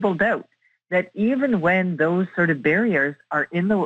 doubt that even when those sort of barriers are in the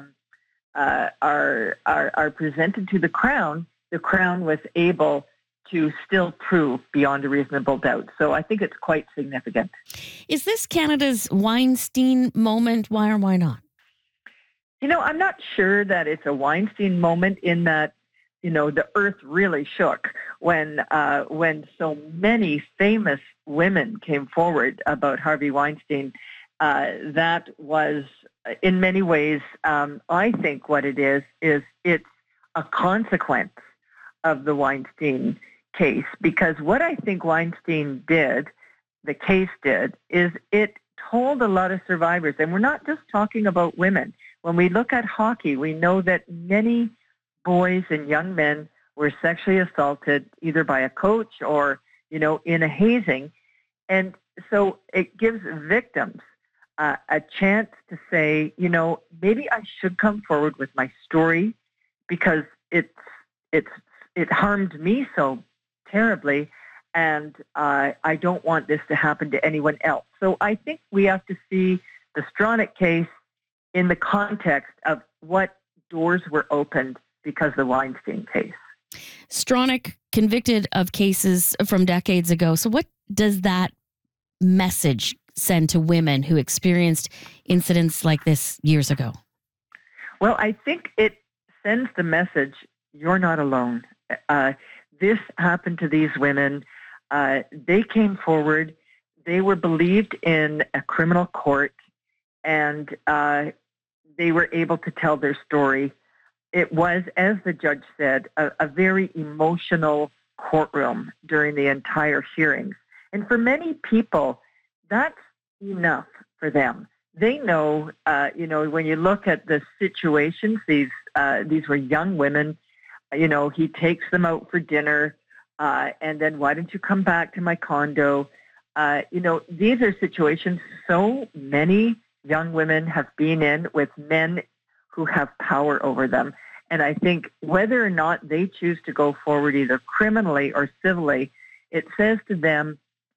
are presented to the Crown was able to still prove beyond a reasonable doubt. So I think it's quite significant. Is this Canada's Weinstein moment? Why or why not? I'm not sure that it's a Weinstein moment in that, the earth really shook when so many famous women came forward about Harvey Weinstein. That was, in many ways, I think what it is it's a consequence of the Weinstein case. Because what I think Weinstein did, the case did, is it told a lot of survivors, and we're not just talking about women. When we look at hockey, we know that many boys and young men were sexually assaulted either by a coach or, in a hazing. And so it gives victims a chance to say, maybe I should come forward with my story because it harmed me so terribly, and I don't want this to happen to anyone else. So I think we have to see the Stronach case in the context of what doors were opened because of the Weinstein case. Stronach convicted of cases from decades ago. So what does that message send to women who experienced incidents like this years ago? Well, I think it sends the message, you're not alone. This happened to these women. They came forward. They were believed in a criminal court, and they were able to tell their story. It was, as the judge said, a very emotional courtroom during the entire hearings. And for many people, that's enough for them. They know, when you look at the situations, these were young women. He takes them out for dinner, and then why don't you come back to my condo? These are situations so many young women have been in with men who have power over them. And I think whether or not they choose to go forward either criminally or civilly, it says to them,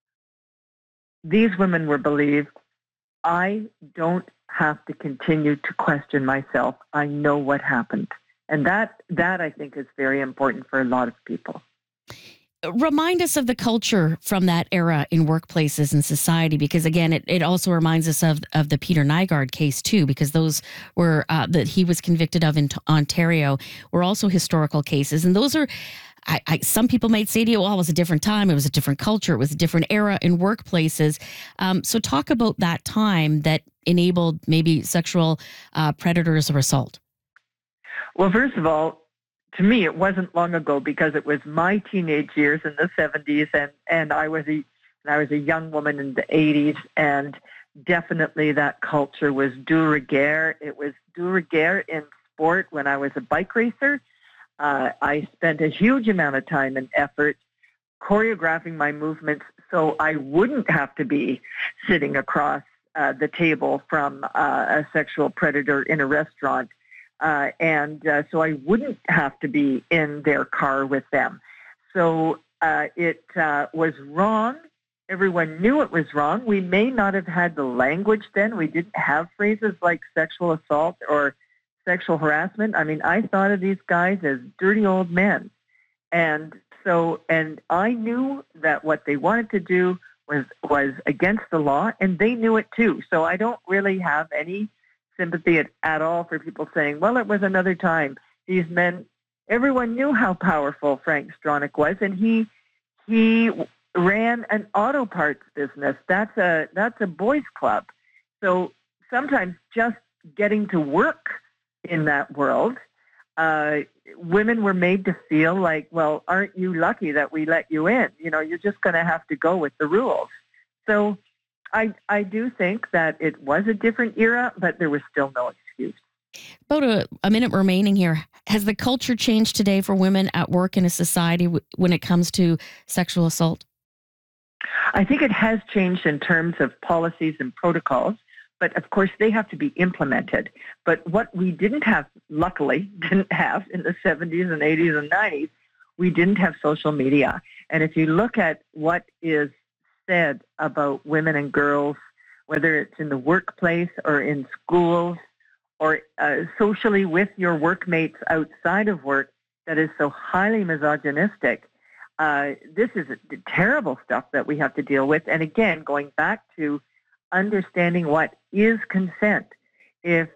these women were believed. I don't have to continue to question myself. I know what happened. And that I think is very important for a lot of people. Remind us of the culture from that era in workplaces and society, because again, it also reminds us of the Peter Nygard case too, because those were that he was convicted of in Ontario were also historical cases, and those are. Some people might say to you, well, it was a different time, it was a different culture, it was a different era in workplaces. So talk about that time that enabled maybe sexual predators or assault. Well, first of all, to me, it wasn't long ago because it was my teenage years in the 70s, and I was a young woman in the 80s, and definitely that culture was de rigueur. It was de rigueur in sport when I was a bike racer. I spent a huge amount of time and effort choreographing my movements so I wouldn't have to be sitting across the table from a sexual predator in a restaurant. So I wouldn't have to be in their car with them. So it was wrong. Everyone knew it was wrong. We may not have had the language then. We didn't have phrases like sexual assault or sexual harassment. I mean, I thought of these guys as dirty old men. And I knew that what they wanted to do was against the law, and they knew it too. So I don't really have any sympathy at all for people saying, well, it was another time. These men, everyone knew how powerful Frank Stronach was, and he ran an auto parts business. That's a boys' club. So sometimes just getting to work in that world, women were made to feel like, well, aren't you lucky that we let you in? You're just going to have to go with the rules. So I do think that it was a different era, but there was still no excuse. About a minute remaining here. Has the culture changed today for women at work in a society when it comes to sexual assault? I think it has changed in terms of policies and protocols, but of course they have to be implemented. But what we luckily didn't have in the 70s and 80s and 90s, we didn't have social media. And if you look at what is said about women and girls whether it's in the workplace or in schools or socially with your workmates outside of work, that is so highly misogynistic. This is terrible stuff that we have to deal with. And again, going back to understanding what is consent. If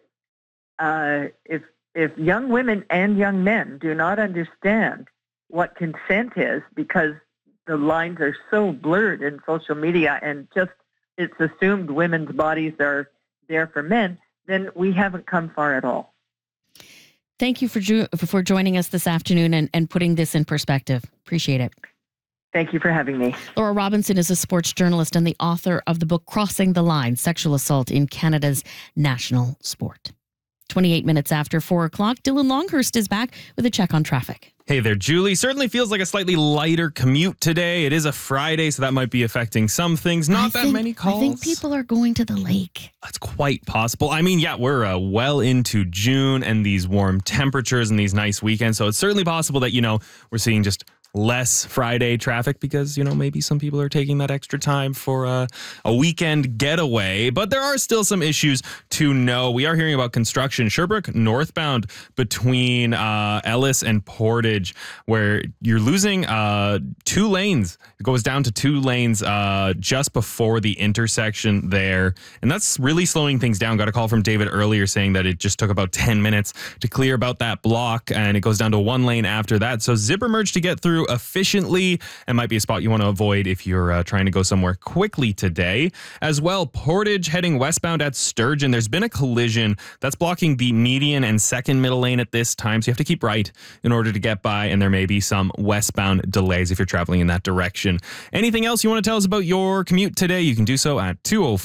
young women and young men do not understand what consent is, because the lines are so blurred in social media and just it's assumed women's bodies are there for men, then we haven't come far at all. Thank you for joining us this afternoon and putting this in perspective. Appreciate it. Thank you for having me. Laura Robinson is a sports journalist and the author of the book Crossing the Line, Sexual Assault in Canada's National Sport. 28 minutes after 4 o'clock, Dylan Longhurst is back with a check on traffic. Hey there, Julie. Certainly feels like a slightly lighter commute today. It is a Friday, so that might be affecting some things. Not that many calls. I think people are going to the lake. That's quite possible. I mean, yeah, we're well into June and these warm temperatures and these nice weekends. So it's certainly possible that, we're seeing just less Friday traffic because, maybe some people are taking that extra time for a weekend getaway. But there are still some issues to know. We are hearing about construction. Sherbrooke northbound between Ellis and Portage, where you're losing 2 lanes. It goes down to 2 lanes just before the intersection there. And that's really slowing things down. Got a call from David earlier saying that it just took about 10 minutes to clear about that block. And it goes down to 1 lane after that. So zipper merge to get through efficiently and might be a spot you want to avoid if you're trying to go somewhere quickly today. As well, Portage heading westbound at Sturgeon. There's been a collision that's blocking the median and second middle lane at this time, so you have to keep right in order to get by, and there may be some westbound delays if you're traveling in that direction. Anything else you want to tell us about your commute today, you can do so at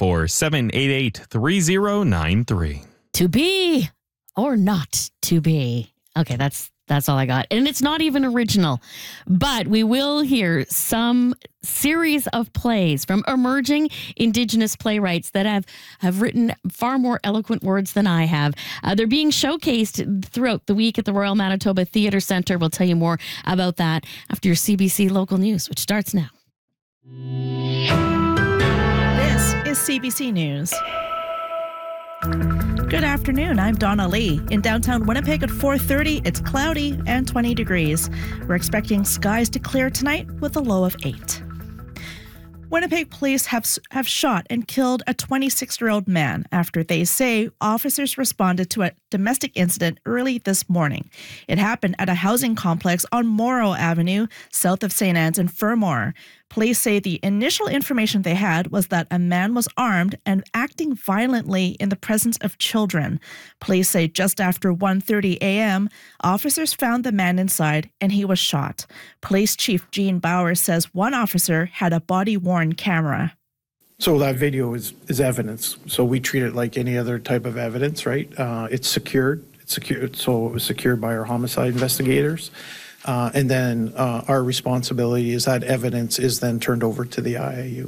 204-788-3093. To be or not to be. Okay, that's all I got. And it's not even original, but we will hear some series of plays from emerging Indigenous playwrights that have written far more eloquent words than I have. They're being showcased throughout the week at the Royal Manitoba Theatre Centre. We'll tell you more about that after your CBC Local News, which starts now. This is CBC News. Good afternoon, I'm Donna Lee. In downtown Winnipeg at 4:30, it's cloudy and 20 degrees. We're expecting skies to clear tonight with a low of 8. Winnipeg police have shot and killed a 26-year-old man after they say officers responded to a domestic incident early this morning. It happened at a housing complex on Morrow Avenue, south of St. Anne's in Fermor. Police say the initial information they had was that a man was armed and acting violently in the presence of children. Police say just after 1:30 a.m., officers found the man inside and he was shot. Police Chief Gene Bauer says one officer had a body-worn camera. So that video is evidence. So we treat it like any other type of evidence, right? It's secured. So it was secured by our homicide investigators. And then our responsibility is that evidence is then turned over to the IIU.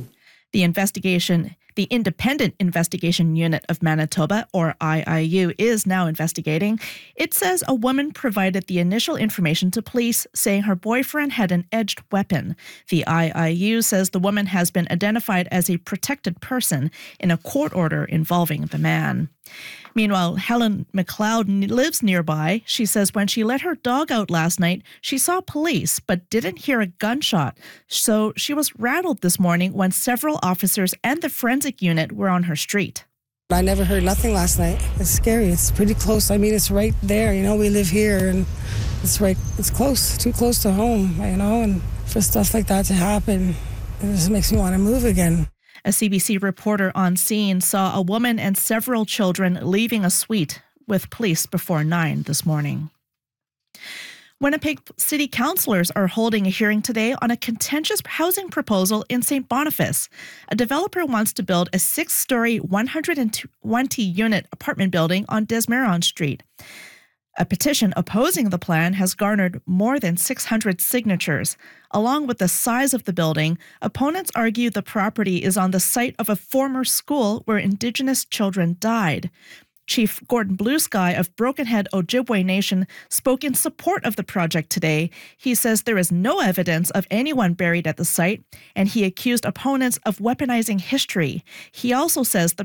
The Independent Investigation Unit of Manitoba, or IIU, is now investigating. It says a woman provided the initial information to police, saying her boyfriend had an edged weapon. The IIU says the woman has been identified as a protected person in a court order involving the man. Meanwhile, Helen McLeod lives nearby. She says when she let her dog out last night, she saw police but didn't hear a gunshot. So she was rattled this morning when several officers and the forensic unit were on her street. I never heard nothing last night. It's scary. It's pretty close. I mean, it's right there. We live here and it's close, too close to home, and for stuff like that to happen, it just makes me want to move again. A CBC reporter on scene saw a woman and several children leaving a suite with police before 9 this morning. Winnipeg City Councillors are holding a hearing today on a contentious housing proposal in St. Boniface. A developer wants to build a 6-story, 120-unit apartment building on Desmaron Street. A petition opposing the plan has garnered more than 600 signatures. Along with the size of the building, opponents argue the property is on the site of a former school where Indigenous children died. Chief Gordon Bluesky of Broken Head Ojibwe Nation spoke in support of the project today. He says there is no evidence of anyone buried at the site, and he accused opponents of weaponizing history. He also says the